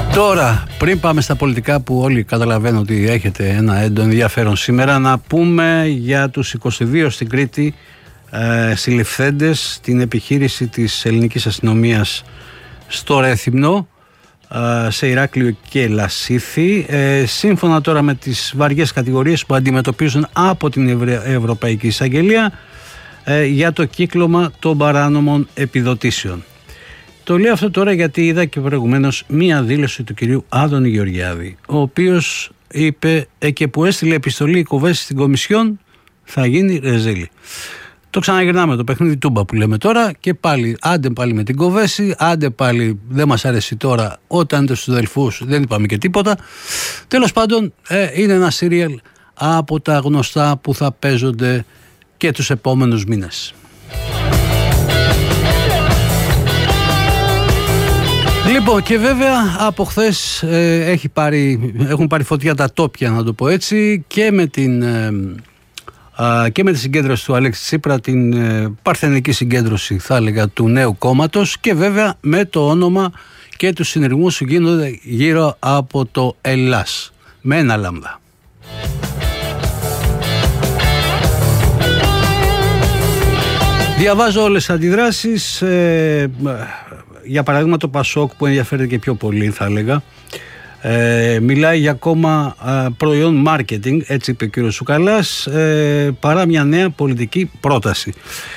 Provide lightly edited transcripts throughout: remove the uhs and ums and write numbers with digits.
Τώρα, πριν πάμε στα πολιτικά που όλοι καταλαβαίνουν ότι έχετε ένα έντονο ενδιαφέρον σήμερα, να πούμε για τους 22 στην Κρήτη συλληφθέντες στην επιχείρηση της ελληνικής αστυνομίας στο Ρέθυμνο, σε Ηράκλειο και Λασίθι, σύμφωνα τώρα με τις βαριές κατηγορίες που αντιμετωπίζουν από την Ευρωπαϊκή Εισαγγελία για το κύκλωμα των παράνομων επιδοτήσεων. Το λέω αυτό τώρα γιατί είδα και προηγουμένως μία δήλωση του κυρίου Άδωνη Γεωργιάδη, ο οποίος είπε και που έστειλε επιστολή Κοβέση στην Κομισιόν θα γίνει ρεζίλη. Το ξαναγυρνάμε το παιχνίδι τούμπα που λέμε τώρα και πάλι άντε πάλι με την Κοβέση, άντε πάλι δεν μας αρέσει τώρα όταν είναι στους αδελφούς δεν είπαμε και τίποτα. Τέλος πάντων είναι ένα σύριαλ από τα γνωστά που θα παίζονται και τους επόμενους μήνες. Λοιπόν, και βέβαια από χθες έχουν πάρει φωτιά τα τόπια, να το πω έτσι, και με τη συγκέντρωση του Αλέξη Τσίπρα, την παρθενική συγκέντρωση θα έλεγα του νέου κόμματος, και βέβαια με το όνομα και τους συνεργούς που γίνονται γύρω από το Ελλάς με ένα λάμδα. Διαβάζω όλες τις αντιδράσεις. Για παράδειγμα το Πασόκ που ενδιαφέρεται και πιο πολύ θα έλεγα, μιλάει για ακόμα προϊόν marketing, έτσι είπε ο κύριος Σουκαλάς, παρά μια νέα πολιτική πρόταση.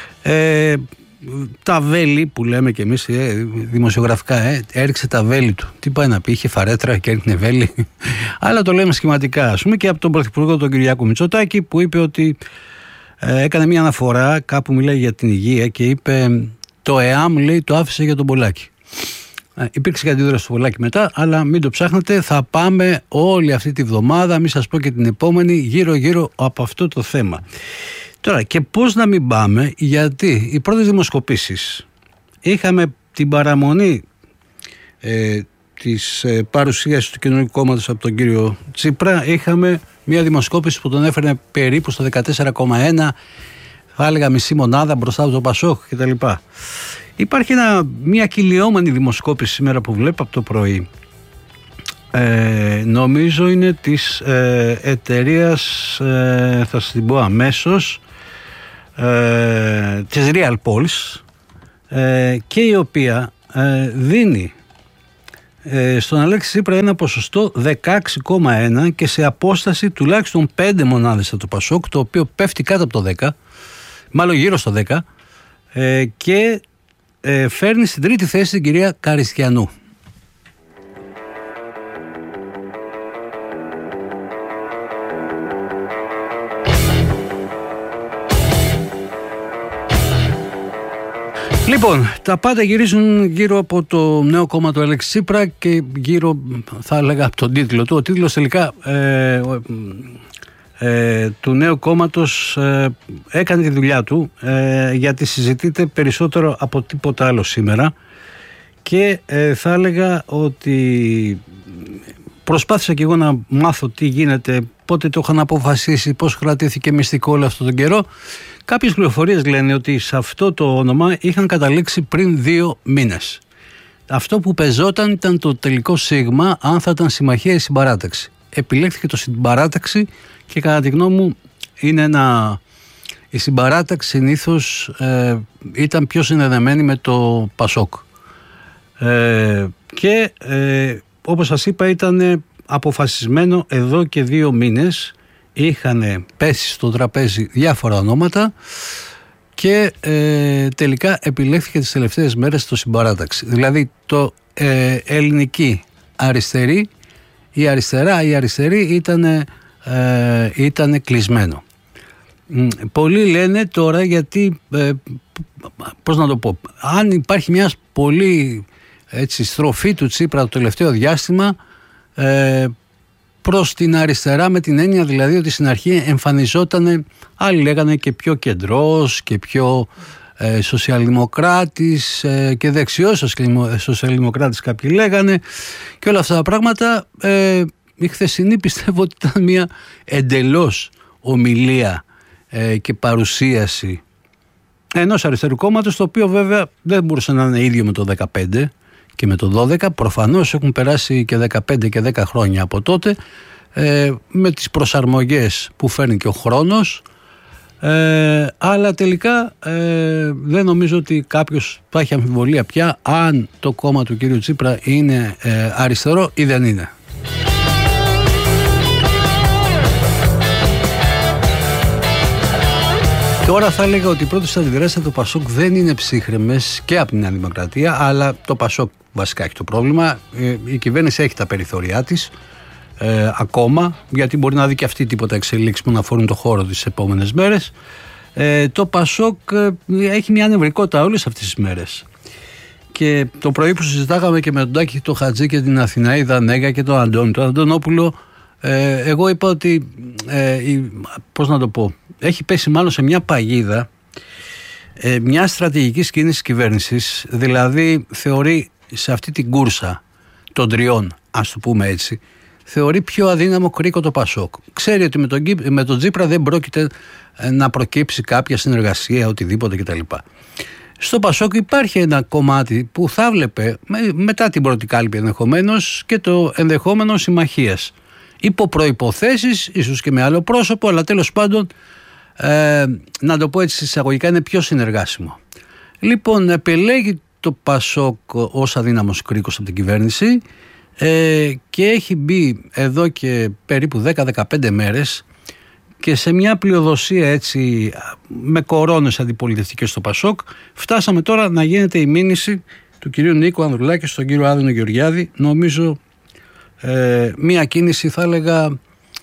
Τα βέλη που λέμε και εμείς δημοσιογραφικά, έριξε τα βέλη του. Τι πάει να πει, είχε φαρέτρα και έριχνε βέλη. Αλλά το λέμε σχηματικά, ας πούμε, και από τον Πρωθυπουργό τον Κυριάκο Μητσοτάκη που είπε ότι έκανε μια αναφορά, κάπου μιλάει για την υγεία και είπε το ΕΑΜ, λέει, το άφησε για τον Πολάκη. Υπήρξε και αντίδραση στο Πολάκη μετά, αλλά μην το ψάχνετε, θα πάμε όλη αυτή τη βδομάδα, μην σας πω και την επόμενη, γύρω-γύρω από αυτό το θέμα. Τώρα, και πώς να μην πάμε, γιατί οι πρώτες δημοσκοπήσεις, είχαμε την παραμονή της παρουσίασης του Κοινωνικού Κόμματος από τον κύριο Τσίπρα, είχαμε μια δημοσκόπηση που τον έφερνε περίπου στο 14,1, θα έλεγα μισή μονάδα μπροστά από το Πασόκ κτλ. Υπάρχει μια κυλιόμενη δημοσκόπηση σήμερα που βλέπω από το πρωί. Νομίζω είναι της εταιρείας, θα σας την πω αμέσως, της Real Polls, και η οποία δίνει στον Αλέξη Τσίπρα ένα ποσοστό 16,1 και σε απόσταση τουλάχιστον 5 μονάδες από το Πασόκ, το οποίο πέφτει κάτω από το 10, μάλλον γύρω στο 10, και φέρνει στην τρίτη θέση την κυρία Καριστιανού. Λοιπόν, τα πάντα γυρίζουν γύρω από το νέο κόμμα του Αλέξη Τσίπρα και γύρω, θα έλεγα, από τον τίτλο του. Ο τίτλος τελικά του νέου κόμματος έκανε τη δουλειά του, γιατί συζητείται περισσότερο από τίποτα άλλο σήμερα, και θα έλεγα ότι προσπάθησα και εγώ να μάθω τι γίνεται, πότε το είχαν αποφασίσει, πώς κρατήθηκε μυστικό όλο αυτόν τον καιρό. Κάποιες πληροφορίες λένε ότι σε αυτό το όνομα είχαν καταλήξει πριν 2 μήνες. Αυτό που πεζόταν ήταν το τελικό σίγμα, αν θα ήταν συμμαχία ή συμπαράταξη. Επιλέχθηκε το συμπαράταξη και κατά τη γνώμη μου είναι η συμπαράταξη συνήθως ήταν πιο συνδεδεμένη με το Πασόκ. Και όπως σας είπα ήταν αποφασισμένο εδώ και 2 μήνες. Είχαν πέσει στο τραπέζι διάφορα ονόματα και τελικά επιλέχθηκε τις τελευταίες μέρες το συμπαράταξη. Δηλαδή το ελληνική αριστερή, η αριστερή ήταν κλεισμένο. Πολλοί λένε τώρα, γιατί πώς να το πω, αν υπάρχει μια πολύ στροφή του Τσίπρα το τελευταίο διάστημα προς την αριστερά, με την έννοια δηλαδή ότι στην αρχή εμφανιζόταν, άλλοι λέγανε και πιο κεντρός και πιο σοσιαλδημοκράτης και δεξιός σοσιαλδημοκράτης κάποιοι λέγανε, και όλα αυτά τα πράγματα. Η χθεσινή πιστεύω ότι ήταν μια εντελώς ομιλία και παρουσίαση ενός αριστερού κόμματος, το οποίο βέβαια δεν μπορούσε να είναι ίδιο με το 2015 και με το 12. Προφανώς έχουν περάσει και 15 και 10 χρόνια από τότε, με τις προσαρμογές που φέρνει και ο χρόνος, αλλά τελικά δεν νομίζω ότι κάποιος θα έχει αμφιβολία πια αν το κόμμα του κύριου Τσίπρα είναι αριστερό ή δεν είναι. Τώρα θα έλεγα ότι οι πρώτες αντιδράσεις από το Πασόκ δεν είναι ψύχρεμες και από την Νέα Δημοκρατία, αλλά το Πασόκ βασικά έχει το πρόβλημα. Η κυβέρνηση έχει τα περιθώριά της ακόμα, γιατί μπορεί να δει και αυτή τίποτα εξελίξεις που να αφορούν το χώρο τις επόμενες μέρες. Το Πασόκ έχει μια νευρικότητα όλες αυτές τις μέρες. Και το πρωί που συζητάγαμε και με τον Τάκη, τον Χατζή και την Αθηναίδα Νέγα και τον Αντώνη, τον Αντωνόπουλο, εγώ είπα ότι, πώς να το πω, έχει πέσει μάλλον σε μια παγίδα μια στρατηγικής κίνησης κυβέρνησης, δηλαδή θεωρεί σε αυτή την κούρσα των τριών, ας το πούμε έτσι, θεωρεί πιο αδύναμο κρίκο το Πασόκ. Ξέρει ότι με τον Τσίπρα δεν πρόκειται να προκύψει κάποια συνεργασία, οτιδήποτε κτλ. Στο Πασόκ υπάρχει ένα κομμάτι που θα βλέπε μετά την πρώτη κάλπη ενδεχομένως και το ενδεχόμενο συμμαχίας. Υπό προϋποθέσεις, ίσως και με άλλο πρόσωπο, αλλά τέλος πάντων, να το πω έτσι εισαγωγικά, είναι πιο συνεργάσιμο. Λοιπόν, επελέγει το Πασόκ ως αδύναμος κρίκος από την κυβέρνηση και έχει μπει εδώ και περίπου 10-15 μέρες και σε μια πλειοδοσία έτσι με κορώνες αντιπολιτευτικές στο Πασόκ. Φτάσαμε τώρα να γίνεται η μήνυση του κυρίου Νίκου Ανδρουλάκη στον κύριο Άδωνο Γεωργιάδη. Νομίζω μια κίνηση θα έλεγα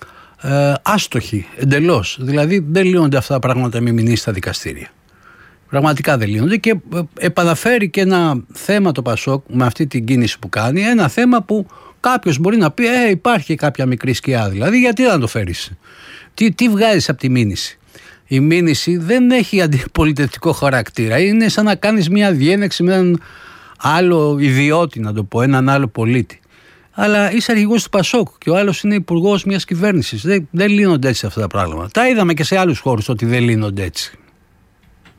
άστοχη εντελώς. Δηλαδή δεν λύνονται αυτά τα πράγματα με μηνύσεις στα δικαστήρια. Πραγματικά δεν λύνονται και επαναφέρει και ένα θέμα το Πασόκ με αυτή την κίνηση που κάνει. Ένα θέμα που κάποιος μπορεί να πει υπάρχει κάποια μικρή σκιά, δηλαδή γιατί να το φέρεις. Τι βγάζεις από τη μήνυση. Η μήνυση δεν έχει αντιπολιτευτικό χαρακτήρα. Είναι σαν να κάνεις μια διένεξη με έναν άλλο ιδιώτη, να το πω, έναν άλλο πολίτη. Αλλά είσαι αρχηγός του Πασόκ και ο άλλος είναι υπουργός μιας κυβέρνησης. Δεν λύνονται έτσι αυτά τα πράγματα. Τα είδαμε και σε άλλους χώρους ότι δεν λύνονται έτσι.